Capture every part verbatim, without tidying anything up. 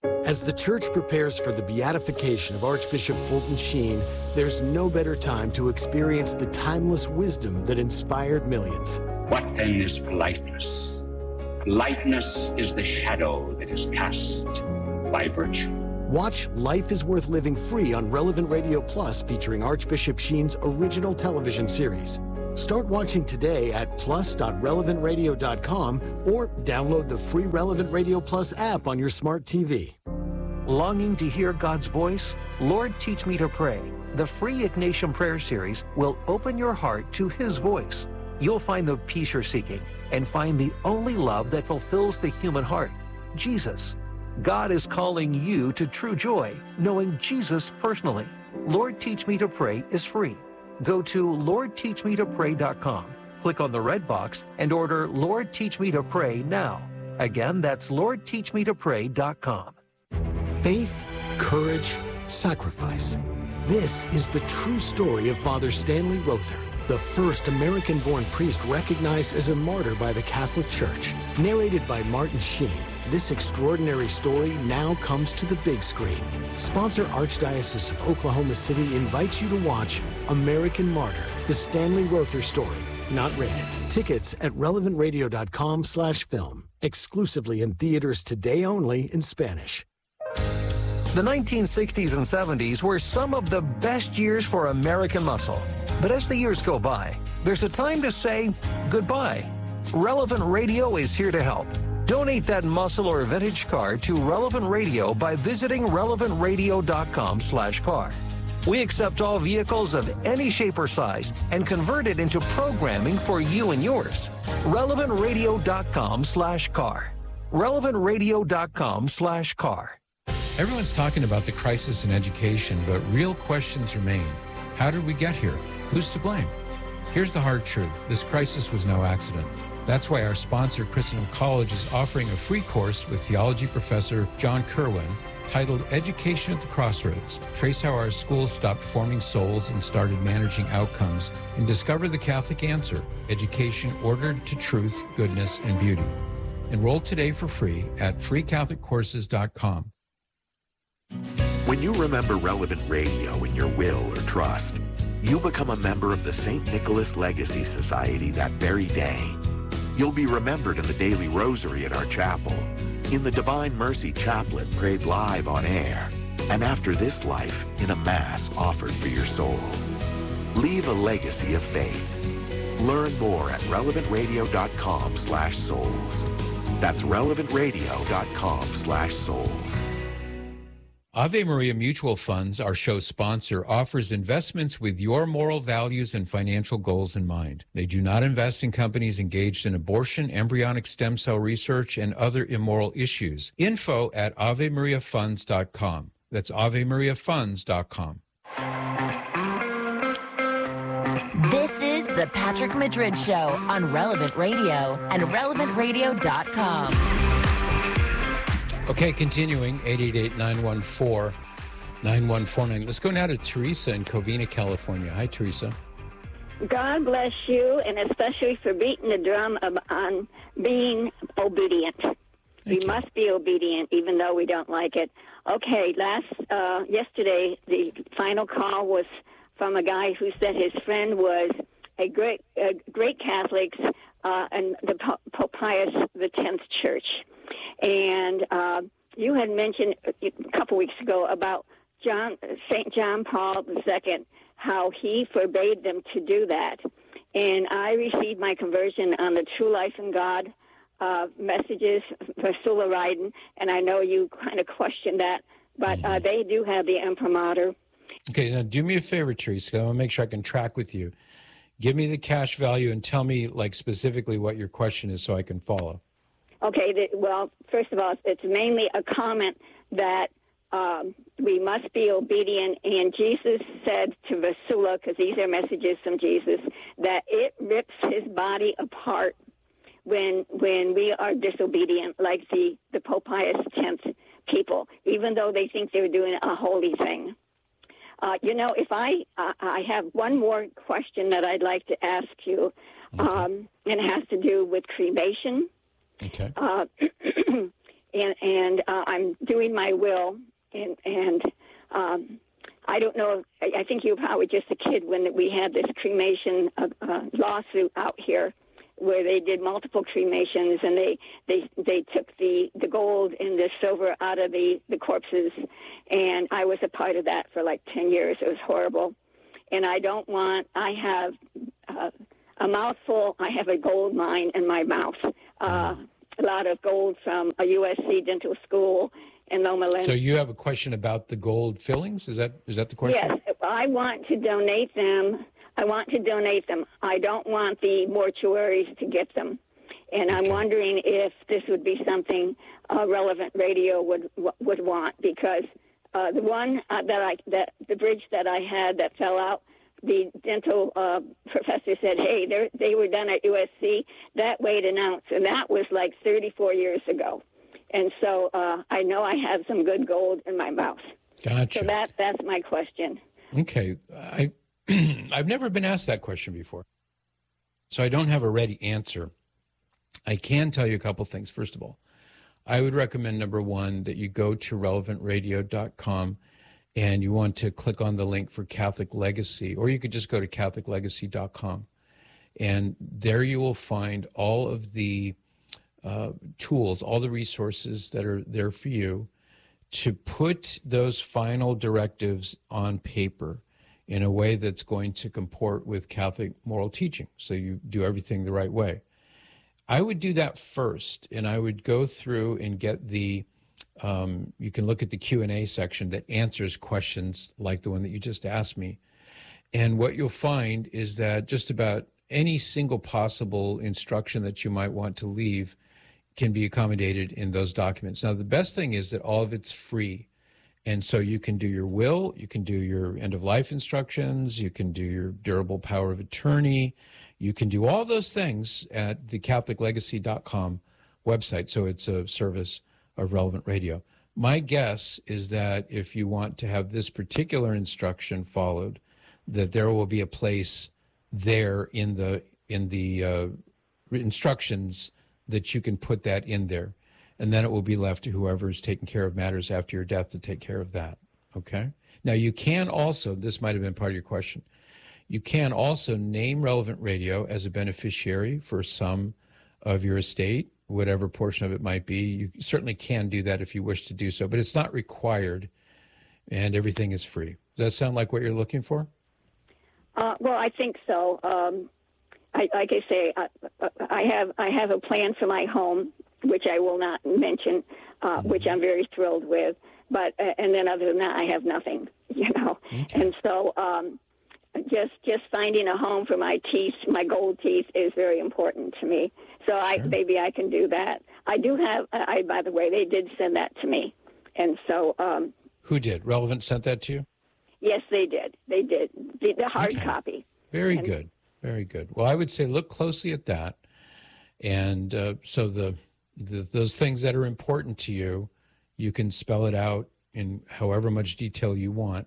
As the church prepares for the beatification of Archbishop Fulton Sheen, there's no better time to experience the timeless wisdom that inspired millions. What then is politeness? Politeness is the shadow that is cast by virtue. Watch Life is Worth Living free on Relevant Radio Plus, featuring Archbishop Sheen's original television series. Start watching today at plus dot relevant radio dot com or download the free Relevant Radio Plus app on your smart T V. Longing to hear God's voice? Lord, Teach Me to Pray. The free Ignatian Prayer Series will open your heart to His voice. You'll find the peace you're seeking and find the only love that fulfills the human heart, Jesus. God is calling you to true joy, knowing Jesus personally. Lord, Teach Me to Pray is free. Go to lord teach me to pray dot com, click on the red box, and order Lord, Teach Me to Pray now. Again, that's lord teach me to pray dot com. Faith, courage, sacrifice. This is the true story of Father Stanley Rother, the first American-born priest recognized as a martyr by the Catholic Church. Narrated by Martin Sheen, this extraordinary story now comes to the big screen. Sponsor Archdiocese of Oklahoma City invites you to watch American Martyr, the Stanley Rother story, not rated. Tickets at relevant radio dot com slash film. Exclusively in theaters today only in Spanish. The nineteen sixties and seventies were some of the best years for American muscle. But as the years go by, there's a time to say goodbye. Relevant Radio is here to help. Donate that muscle or vintage car to Relevant Radio by visiting relevant radio dot com slash car. We accept all vehicles of any shape or size and convert it into programming for you and yours. relevant radio dot com slash car. relevant radio dot com slash car. Everyone's talking about the crisis in education, but real questions remain. How did we get here? Who's to blame? Here's the hard truth. This crisis was no accident. That's why our sponsor, Christendom College, is offering a free course with theology professor John Kerwin titled Education at the Crossroads. Trace how our schools stopped forming souls and started managing outcomes, and discover the Catholic answer, education ordered to truth, goodness, and beauty. Enroll today for free at free catholic courses dot com. When you remember Relevant Radio in your will or trust, you become a member of the Saint Nicholas Legacy Society that very day. You'll be remembered in the daily rosary at our chapel, in the Divine Mercy Chaplet prayed live on air, and after this life, in a Mass offered for your soul. Leave a legacy of faith. Learn more at relevant radio dot com slash souls. That's relevant radio dot com slash souls. Ave Maria Mutual Funds, our show sponsor, offers investments with your moral values and financial goals in mind. They do not invest in companies engaged in abortion, embryonic stem cell research, and other immoral issues. Info at ave maria funds dot com. That's ave maria funds dot com. This is the Patrick Madrid Show on Relevant Radio and relevant radio dot com. Okay, continuing, eight eight eight, nine one four, nine one four nine. Let's go now to Teresa in Covina, California. Hi, Teresa. God bless you, and especially for beating the drum of, on being obedient. Thank we you. must be obedient, even though we don't like it. Okay, last uh, yesterday, the final call was from a guy who said his friend was a great, a great Catholic uh, and the Pope Pius the tenth Church. And uh, you had mentioned a couple weeks ago about John, Saint John Paul the Second, how he forbade them to do that. And I received my conversion on the True Life in God uh, messages for Sula Ryden, and I know you kind of questioned that, but uh, they do have the imprimatur. Okay, now do me a favor, Teresa. I want to make sure I can track with you. Give me the cash value and tell me, like, specifically what your question is so I can follow. Okay, the, well, first of all, it's mainly a comment that um, we must be obedient, and Jesus said to Vasula, because these are messages from Jesus, that it rips his body apart when when we are disobedient, like the, the Pope Pius X people, even though they think they're doing a holy thing. Uh, you know, if I uh, I have one more question that I'd like to ask you, um, and it has to do with cremation. Okay. Uh, and and uh, I'm doing my will, and and um, I don't know. I, I think you were probably just a kid when we had this cremation uh, uh, lawsuit out here, where they did multiple cremations, and they they they took the the gold and the silver out of the the corpses, and I was a part of that for like ten years. It was horrible, and I don't want. I have uh, a mouthful. I have a gold mine in my mouth. Uh, a lot of gold from a U S C dental school in Loma Linda. So you have a question about the gold fillings? Is that is that the question? Yes, I want to donate them. I want to donate them. I don't want the mortuaries to get them. And I'm Okay. wondering if this would be something uh, Relevant Radio would would want, because uh, the one uh, that I that the bridge that I had that fell out, the dental uh, professor said, "Hey, they they were done at U S C. That weighed an ounce," and that was like thirty-four years ago. And so uh, I know I have some good gold in my mouth. Gotcha. So that that's my question. Okay. I I've never been asked that question before, so I don't have a ready answer. I can tell you a couple things. First of all, I would recommend, number one, that you go to relevant radio dot com and you want to click on the link for Catholic Legacy, or you could just go to catholic legacy dot com. And there you will find all of the uh, tools, all the resources that are there for you to put those final directives on paper in a way that's going to comport with Catholic moral teaching, so you do everything the right way. I would do that first, and I would go through and get the, um, you can look at the Q and A section that answers questions like the one that you just asked me. And what you'll find is that just about any single possible instruction that you might want to leave can be accommodated in those documents. Now, the best thing is that all of it's free. And so you can do your will, you can do your end-of-life instructions, you can do your durable power of attorney, you can do all those things at the catholic legacy dot com website. So it's a service of Relevant Radio. My guess is that if you want to have this particular instruction followed, that there will be a place there in the in the uh, instructions that you can put that in there. And then it will be left to whoever is taking care of matters after your death to take care of that, okay? Now, you can also, this might have been part of your question, you can also name Relevant Radio as a beneficiary for some of your estate, whatever portion of it might be. You certainly can do that if you wish to do so, but it's not required, and everything is free. Does that sound like what you're looking for? Uh, well, I think so. Um, I, like I say, I, I have I have a plan for my home, which I will not mention, uh, mm-hmm. which I'm very thrilled with. But uh, and then other than that, I have nothing, you know. Okay. And so um, just just finding a home for my teeth, my gold teeth, is very important to me. So sure. I maybe I can do that. I do have. I by the way, they did send that to me, and so um, who did? Relevant sent that to you? Yes, they did. They did the, the hard okay. copy. Very and, good. Very good. Well, I would say look closely at that, and uh, so the, the those things that are important to you, you can spell it out in however much detail you want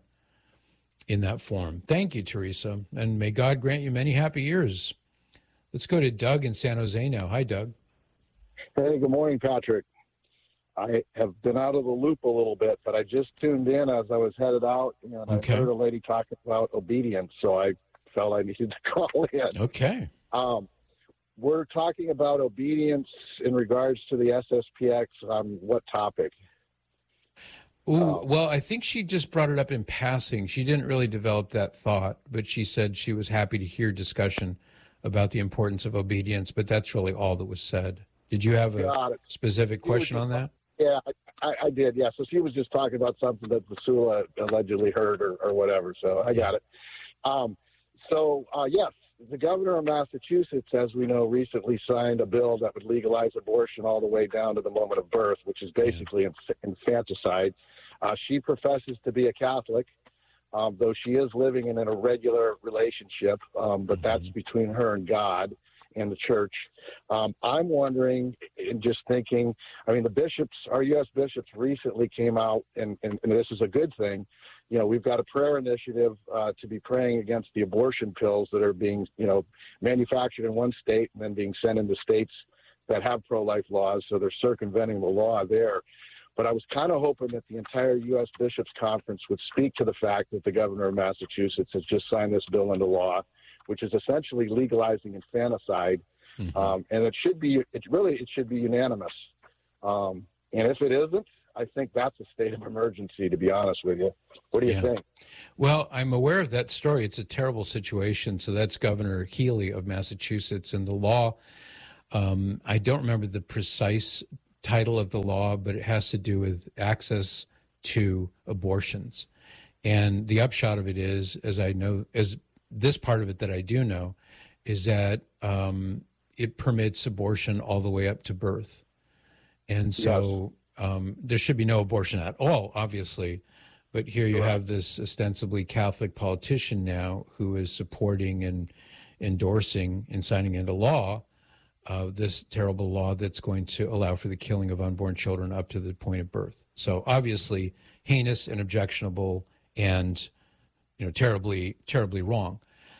in that form. Thank you, Teresa, and may God grant you many happy years. Let's go to Doug in San Jose now. Hi, Doug. Hey, good morning, Patrick. I have been out of the loop a little bit, but I just tuned in as I was headed out, and okay. I heard a lady talking about obedience, so I felt I needed to call in. Okay. Um, we're talking about obedience in regards to the S S P X on what topic? Ooh, um, well, I think she just brought it up in passing. She didn't really develop that thought, but she said she was happy to hear discussion about the importance of obedience, but that's really all that was said. Did you have a specific question on that? Yeah, I, I did, yeah. So she was just talking about something that Vasula allegedly heard or, or whatever, so I got it. Um, so, uh, yes, the governor of Massachusetts, as we know, recently signed a bill that would legalize abortion all the way down to the moment of birth, which is basically yeah. infanticide. Uh, she professes to be a Catholic, um, though she is living in an irregular relationship, um, but mm-hmm. that's between her and God and the church. Um, I'm wondering and just thinking, I mean, the bishops, our U S bishops recently came out, and, and, and this is a good thing. You know, we've got a prayer initiative uh, to be praying against the abortion pills that are being, you know, manufactured in one state and then being sent into states that have pro-life laws, so they're circumventing the law there. But I was kind of hoping that the entire U S Bishops' Conference would speak to the fact that the governor of Massachusetts has just signed this bill into law, which is essentially legalizing infanticide. Mm-hmm. Um, and it should be, it really, it should be unanimous. Um, and if it isn't, I think that's a state of emergency, to be honest with you. What do you yeah. think? Well, I'm aware of that story. It's a terrible situation. So that's Governor Healy of Massachusetts. And the law, um, I don't remember the precise title of the law, but it has to do with access to abortions. And the upshot of it is, as I know, as this part of it that I do know, is that um, it permits abortion all the way up to birth. And so yes. um, there should be no abortion at all, obviously. But here you have this ostensibly Catholic politician now who is supporting and endorsing and signing into law uh, this terrible law that's going to allow for the killing of unborn children up to the point of birth. So obviously heinous and objectionable and, you know, terribly, terribly wrong.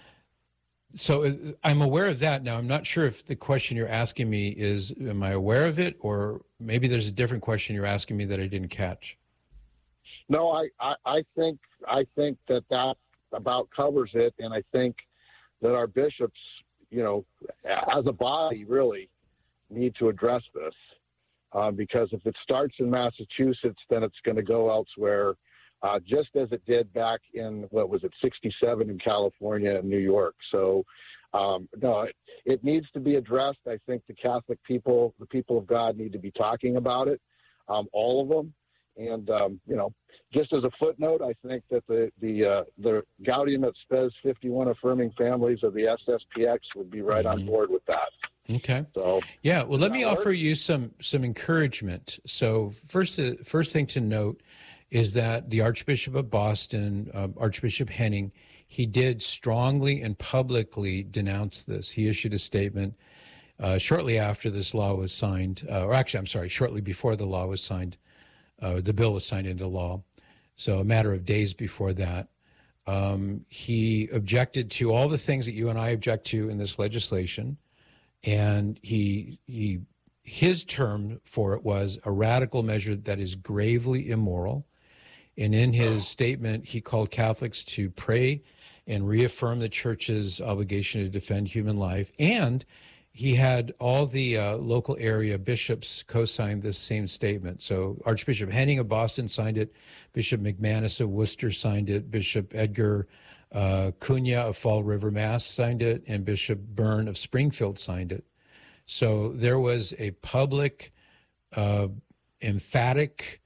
So I'm aware of that. Now, I'm not sure if the question you're asking me is, am I aware of it? Or maybe there's a different question you're asking me that I didn't catch. No, I, I, I think I think that that about covers it. And I think that our bishops, you know, as a body, really need to address this. Uh, because if it starts in Massachusetts, then it's going to go elsewhere, uh, just as it did back in, what was it, sixty-seven in California and New York. So, um, no, it, it needs to be addressed. I think the Catholic people, the people of God, need to be talking about it, um, all of them. And, um, you know, just as a footnote, I think that the the uh, the Gaudium et Spes fifty-one affirming families of the S S P X would be right mm-hmm. on board with that. Okay. So yeah. Well, let me work? offer you some some encouragement. So first, the first thing to note is that the Archbishop of Boston, uh, Archbishop Henning, he did strongly and publicly denounce this. He issued a statement uh, shortly after this law was signed, uh, or actually, I'm sorry, shortly before the law was signed. Uh, the bill was signed into law, so a matter of days before that. Um, he objected to all the things that you and I object to in this legislation, and he he his term for it was a radical measure that is gravely immoral. And in his statement, he called Catholics to pray and reaffirm the Church's obligation to defend human life. And he had all the uh, local area bishops co-sign this same statement. So Archbishop Henning of Boston signed it, Bishop McManus of Worcester signed it, Bishop Edgar uh, Cunha of Fall River, Mass signed it, and Bishop Byrne of Springfield signed it. So there was a public, uh, emphatic,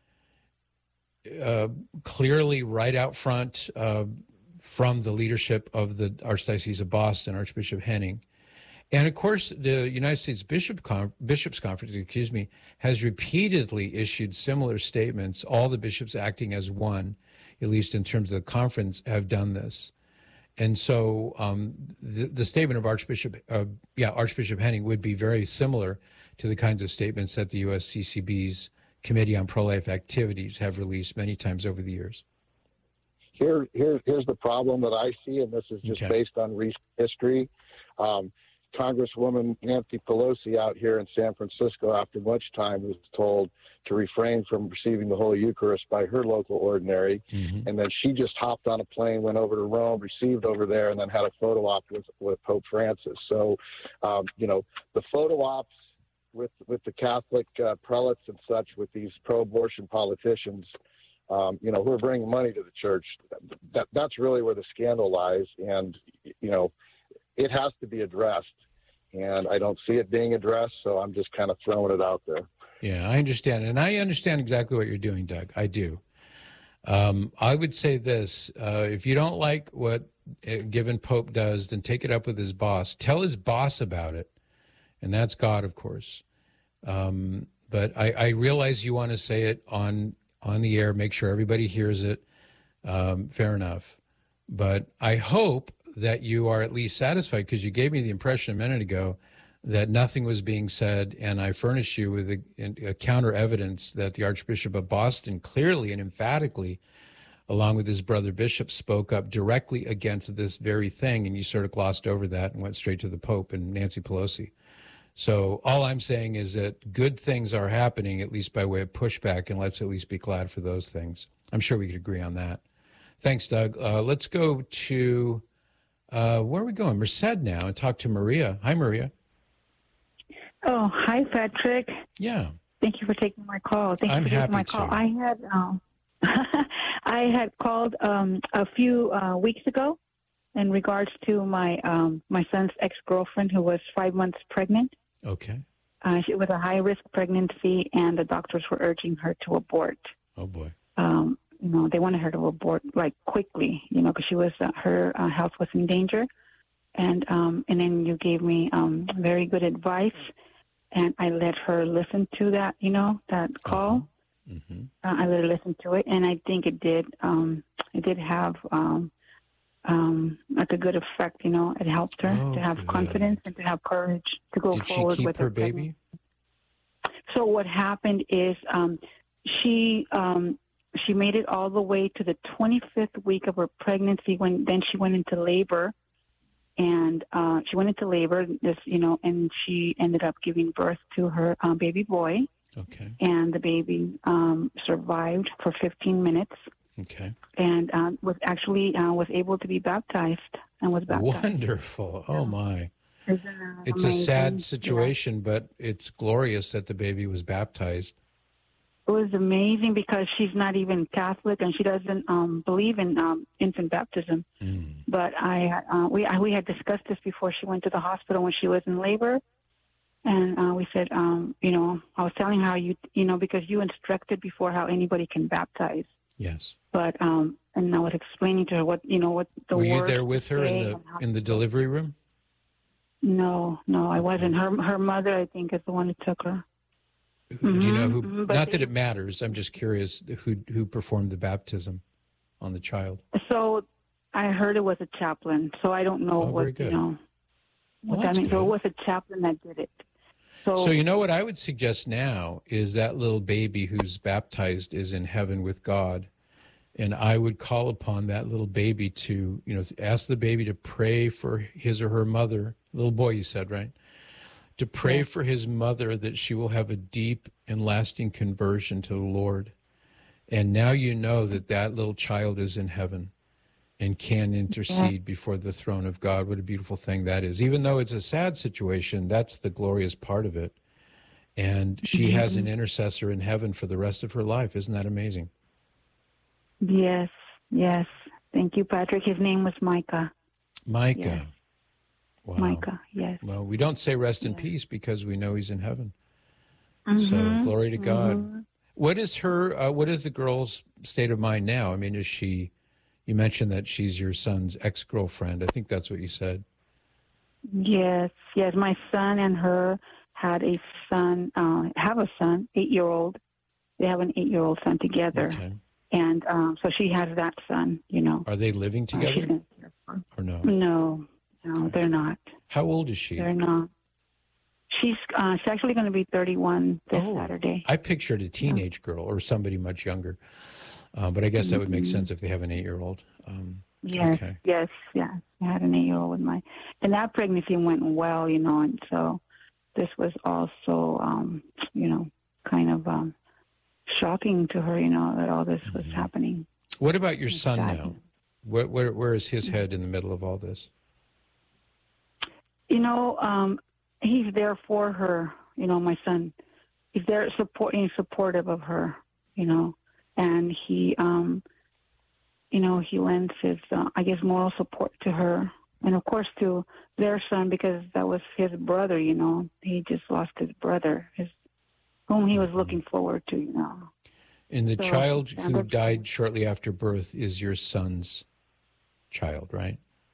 uh, clearly right out front uh, from the leadership of the Archdiocese of Boston, Archbishop Henning. And of course, the United States Bishop Con- Bishops' Conference, excuse me, has repeatedly issued similar statements. All the bishops acting as one, at least in terms of the conference, have done this. And so um, the, the statement of Archbishop, uh, yeah, Archbishop Henning would be very similar to the kinds of statements that the U S C C B's Committee on Pro-Life Activities have released many times over the years. Here, here, here's the problem that I see, and this is just okay. based on recent history. Um, Congresswoman Nancy Pelosi out here in San Francisco, after much time, was told to refrain from receiving the Holy Eucharist by her local ordinary. Mm-hmm. And then she just hopped on a plane, went over to Rome, received over there, and then had a photo op with, with Pope Francis. So, um, you know, the photo ops with, with the Catholic uh, prelates and such, with these pro-abortion politicians, um, you know, who are bringing money to the church, that, that's really where the scandal lies. And, you know, it has to be addressed, and I don't see it being addressed, so I'm just kind of throwing it out there. Yeah, I understand, and I understand exactly what you're doing, Doug. I do. Um, I would say this, uh, if you don't like what a given pope does, then take it up with his boss. Tell his boss about it, and that's God, of course. Um, but I, I realize you want to say it on, on the air, make sure everybody hears it. Um, fair enough. But I hope that you are at least satisfied, because you gave me the impression a minute ago that nothing was being said, and I furnished you with a, a counter evidence that the Archbishop of Boston clearly and emphatically, along with his brother bishop, spoke up directly against this very thing, and you sort of glossed over that and went straight to the Pope and Nancy Pelosi. So all I'm saying is that good things are happening, at least by way of pushback, and let's at least be glad for those things. I'm sure we could agree on that. Thanks, Doug. Uh, let's go to, uh, where are we going? Merced now, and talk to Maria. Hi, Maria. Oh, hi, Patrick. Yeah. Thank you for taking my call. Thank I'm you for happy taking my call. to. I had um, I had called um, a few uh, weeks ago in regards to my um, my son's ex-girlfriend who was five months pregnant. Okay. Uh, it was a high-risk pregnancy, and the doctors were urging her to abort. Oh, boy. Um, you know, they wanted her to abort, like, quickly, you know, because she was, uh, her uh, health was in danger. And um, and then you gave me um, very good advice, and I let her listen to that, you know, that call. Uh-huh. Mm-hmm. Uh, I let her listen to it, and I think it did, um, it did have um, um, like a good effect, you know. It helped her Oh, to have good. confidence and to have courage to go Did she forward keep with her pregnancy. baby? So what happened is um, she um, she made it all the way to the twenty-fifth week of her pregnancy. When then she went into labor, and uh, she went into labor. This, you know, and she ended up giving birth to her um, baby boy. Okay. And the baby um, survived for fifteen minutes. Okay. And um, was actually uh, was able to be baptized and was baptized. Wonderful. Oh, my. Isn't that It's amazing? a sad Yeah. situation, but it's glorious that the baby was baptized. It was amazing because she's not even Catholic and she doesn't um, believe in um, infant baptism. Mm. But I uh, we I, we had discussed this before she went to the hospital when she was in labor, and uh, we said, um, you know, I was telling her how you you know because you instructed before how anybody can baptize. Yes. But um, and I was explaining to her what you know what the Were you words there with her in say the and how- in the delivery room? No, no, I wasn't. Her her mother, I think, is the one who took her. Who- Do you know who? Mhm, but Not that they- it matters. I'm just curious who who performed the baptism on the child. So I heard it was a chaplain. So I don't know Oh, what very good. you know. Well, What that's that means. So it good. was a chaplain that did it. So, So you know what I would suggest now is that little baby who's baptized is in heaven with God, and I would call upon that little baby to, you know, ask the baby to pray for his or her mother, little boy you said, right? To pray Yeah. for his mother that she will have a deep and lasting conversion to the Lord. And now you know that that little child is in heaven and can intercede before the throne of God. What a beautiful thing that is. Even though it's a sad situation, that's the glorious part of it. And she has an intercessor in heaven for the rest of her life. Isn't that amazing? yes, yes. Thank you, Patrick. His name was Micah. Micah. Yes. Wow. Micah, yes. Well, we don't say rest in peace because we know he's in heaven. So Mhm, glory to God. mhm. What is her, uh, what is the girl's state of mind now? I mean, is she, you mentioned that she's your son's ex-girlfriend. I think that's what you said. Yes, yes. My son and her had a son, uh, have a son, eight-year-old. They have an eight-year-old son together. Okay. And um, so she has that son, you know. Are they living Uh, she's together gonna care for. or no? No, no, they're not. How old is she? They're not. She's, uh, she's actually going to be thirty-one this Oh, Saturday. I pictured a teenage girl or somebody much younger. Uh, but I guess that would make sense if they have an eight-year-old. Um, Yes, okay. yes, yeah. I had an eight-year-old with my, and that pregnancy went well, you know, and so this was also, um, you know, kind of um, shocking to her, you know, that all this was Mm-hmm. happening. What about your son Exactly. now? Where, where, where is his head in the middle of all this? You know, um, he's there for her, you know, my son. He's there supporting, supportive of her, you know, and he, um, you know, he lends his, uh, I guess, moral support to her. And, of course, to their son, because that was his brother, you know. He just lost his brother, his whom he was looking forward to, you know. And the So, child yeah, who that's- died shortly after birth is your son's child, right?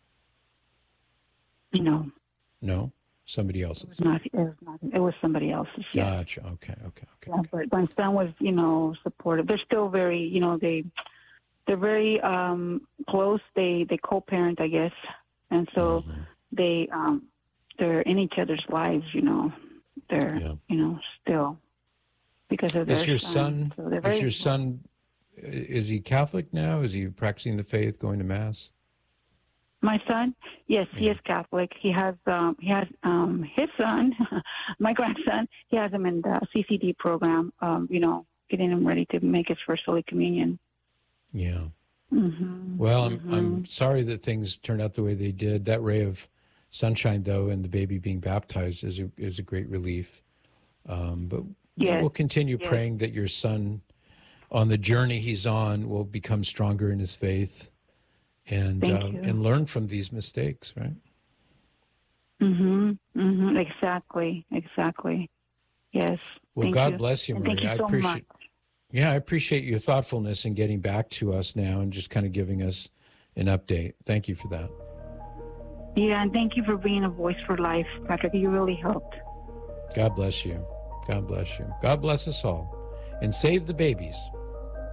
You know, No? Somebody it else's? was not, it was not, it was somebody else's, yeah. Gotcha. Okay, okay, okay. Yeah, but my son was, you know, supportive. They're still very, you know, they, they're very um, close. They, they co-parent, I guess, and so Mm-hmm. they, um, they're in each other's lives. You know, they're, Yeah. you know, still because of their Is your son, So they're is very, your son, is he Catholic now? Is he practicing the faith, going to Mass? My son, yes, he is Catholic. He has um, he has um, his son, my grandson. He has him in the C C D program. Um, you know, getting him ready to make his first Holy Communion. Yeah. Mm-hmm. Well, I'm mm-hmm. I'm sorry that things turned out the way they did. That ray of sunshine, though, and the baby being baptized is a is a great relief. Um, but yes. we'll continue yes. praying that your son, on the journey he's on, will become stronger in his faith. And uh, and learn from these mistakes, right? Mm-hmm. Mm-hmm. Exactly. Exactly. Yes. Well, thank God you. bless you, and Maria. thank you I so appreciate. much. Yeah, I appreciate your thoughtfulness in getting back to us now and just kind of giving us an update. Thank you for that. Yeah, and thank you for being a voice for life, Patrick. You really helped. God bless you. God bless you. God bless us all, and save the babies.